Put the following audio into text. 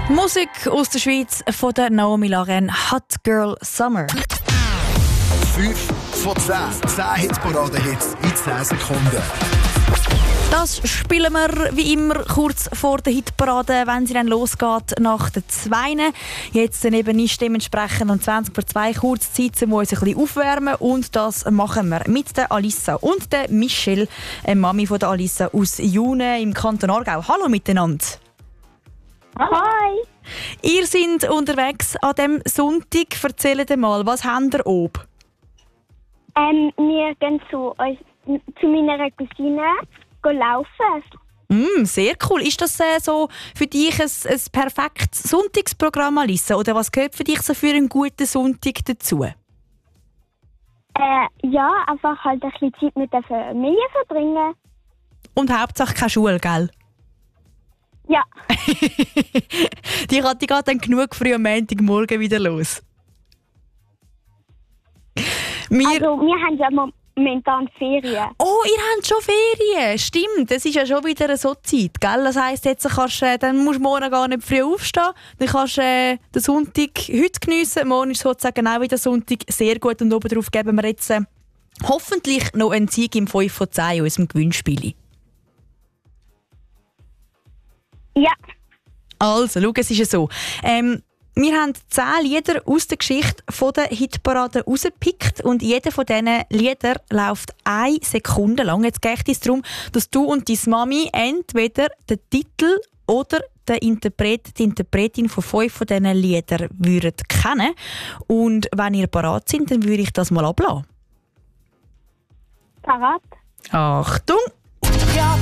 Musik aus der Schweiz von der Naomi Laren, Hot Girl Summer. 5 von 10. 10 Hitparade-Hits in 10 Sekunden. Das spielen wir wie immer kurz vor der Hitparade, wenn sie dann losgeht nach der 2. Jetzt eben ist dementsprechend um 20 vor 2 kurz Zeit, um uns ein bisschen aufwärmen. Und das machen wir mit der Alissa und der Michelle, Mami von der Alissa aus June im Kanton Aargau. Hallo miteinander. Hi! Ihr seid unterwegs an diesem Sonntag. Erzählt mal, was habt ihr oben? Wir gehen zu meiner Cousine laufen. Sehr cool. Ist das so für dich ein perfektes Sonntagsprogramm, Alissa? Oder was gehört für dich so für einen guten Sonntag dazu? Ja, einfach halt ein bisschen Zeit mit der Familie verbringen. Und Hauptsache keine Schule, gell? Ja. Die geht dann genug früh am Montagmorgen wieder los. Wir haben ja momentan Ferien. Oh, ihr habt schon Ferien. Stimmt, es ist ja schon wieder so Zeit, gell? Das heisst, jetzt dann musst du morgen gar nicht früh aufstehen. Dann kannst du den Sonntag heute geniessen. Morgen ist sozusagen auch wieder Sonntag. Sehr gut. Und obendrauf geben wir jetzt hoffentlich noch einen Sieg im 5 von 10 in unserem Gewinnspiel. Ja. Also, schau, es ist ja so. Wir haben 10 Lieder aus der Geschichte von der Hitparade rausgepickt und jeder von diesen Liedern läuft 1 Sekunde lang. Jetzt geht es darum, dass du und deine Mami entweder den Titel oder den Interpret, die Interpretin von 5 von diesen Liedern würdet kennen. Und wenn ihr parat sind, dann würde ich das mal ablassen. Parat? Achtung!